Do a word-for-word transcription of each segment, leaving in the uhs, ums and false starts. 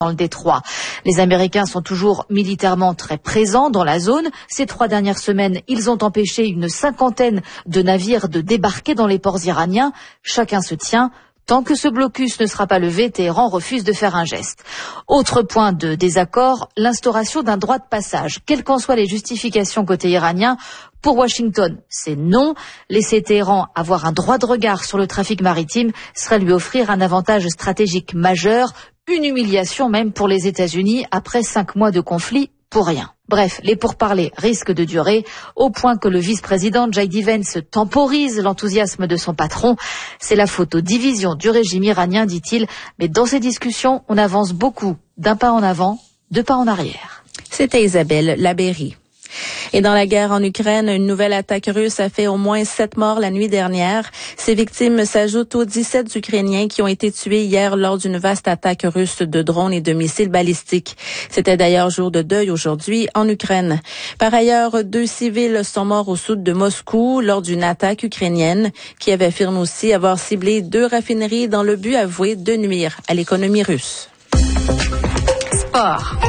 dans le détroit. Les Américains sont toujours militairement très présents dans la zone. Ces trois dernières semaines, ils ont empêché une cinquantaine de navires de débarquer dans les ports iraniens. Chacun se tient. Tant que ce blocus ne sera pas levé, Téhéran refuse de faire un geste. Autre point de désaccord, l'instauration d'un droit de passage. Quelles qu'en soient les justifications côté iranien, pour Washington, c'est non. Laisser Téhéran avoir un droit de regard sur le trafic maritime serait lui offrir un avantage stratégique majeur, une humiliation même pour les États-Unis après cinq mois de conflit pour rien. Bref, les pourparlers risquent de durer, au point que le vice-président J D Vance temporise l'enthousiasme de son patron. C'est la faute aux divisions du régime iranien, dit-il, mais dans ces discussions, on avance beaucoup, d'un pas en avant, deux pas en arrière. C'était Isabelle Labéry. Et dans la guerre en Ukraine, une nouvelle attaque russe a fait au moins sept morts la nuit dernière. Ces victimes s'ajoutent aux dix-sept Ukrainiens qui ont été tués hier lors d'une vaste attaque russe de drones et de missiles balistiques. C'était d'ailleurs jour de deuil aujourd'hui en Ukraine. Par ailleurs, deux civils sont morts au sud de Moscou lors d'une attaque ukrainienne. Kiev affirme aussi avoir ciblé deux raffineries dans le but avoué de nuire à l'économie russe. Sport.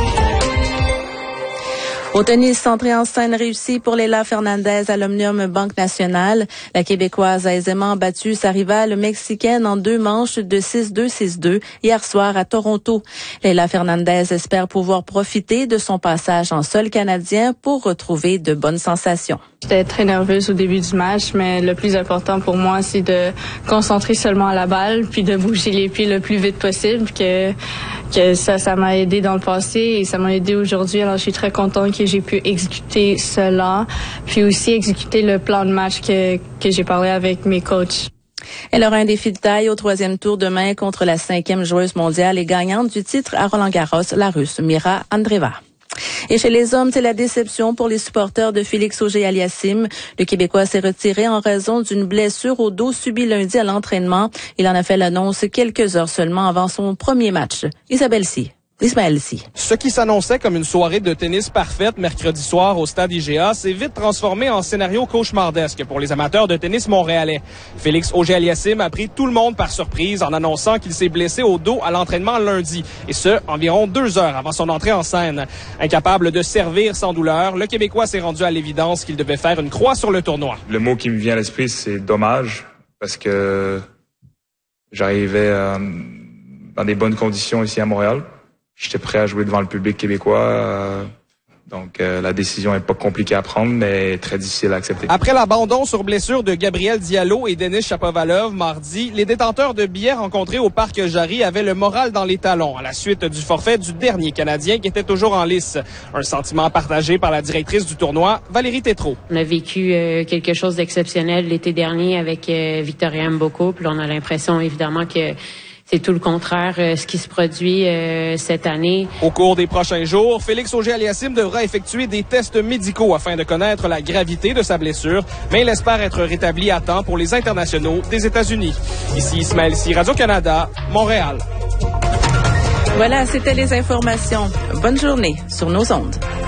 Au tennis, entrée en scène réussie pour Leylah Fernandez à l'Omnium Banque Nationale. La Québécoise a aisément battu sa rivale mexicaine en deux manches de six deux six deux hier soir à Toronto. Leylah Fernandez espère pouvoir profiter de son passage en sol canadien pour retrouver de bonnes sensations. J'étais très nerveuse au début du match, mais le plus important pour moi, c'est de concentrer seulement à la balle, puis de bouger les pieds le plus vite possible, que que ça, ça m'a aidé dans le passé et ça m'a aidé aujourd'hui. Alors, je suis très contente que j'ai pu exécuter cela, puis aussi exécuter le plan de match que, que j'ai parlé avec mes coachs. Elle aura un défi de taille au troisième tour demain contre la cinquième joueuse mondiale et gagnante du titre à Roland-Garros, la Russe Mira Andreeva. Et chez les hommes, c'est la déception pour les supporters de Félix Auger-Aliassime. Le Québécois s'est retiré en raison d'une blessure au dos subie lundi à l'entraînement. Il en a fait l'annonce quelques heures seulement avant son premier match. Isabelle Sy. Ismaël Sy. Ce qui s'annonçait comme une soirée de tennis parfaite mercredi soir au stade I G A s'est vite transformé en scénario cauchemardesque pour les amateurs de tennis montréalais. Félix Auger-Aliassime a pris tout le monde par surprise en annonçant qu'il s'est blessé au dos à l'entraînement lundi, et ce, environ deux heures avant son entrée en scène. Incapable de servir sans douleur, le Québécois s'est rendu à l'évidence qu'il devait faire une croix sur le tournoi. Le mot qui me vient à l'esprit, c'est dommage, parce que j'arrivais euh, dans des bonnes conditions ici à Montréal. J'étais prêt à jouer devant le public québécois. Euh, donc, euh, la décision n'est pas compliquée à prendre, mais très difficile à accepter. Après l'abandon sur blessure de Gabriel Diallo et Denis Shapovalov mardi, les détenteurs de billets rencontrés au Parc Jarry avaient le moral dans les talons à la suite du forfait du dernier Canadien qui était toujours en lice. Un sentiment partagé par la directrice du tournoi, Valérie Tétrault. On a vécu euh, quelque chose d'exceptionnel l'été dernier avec euh, Victoria Mboko. Puis on a l'impression, évidemment, que c'est tout le contraire, euh, ce qui se produit euh, cette année. Au cours des prochains jours, Félix Auger-Aliassime devra effectuer des tests médicaux afin de connaître la gravité de sa blessure, mais il espère être rétabli à temps pour les internationaux des États-Unis. Ici Ismaël Sy, Radio-Canada, Montréal. Voilà, c'était les informations. Bonne journée sur nos ondes.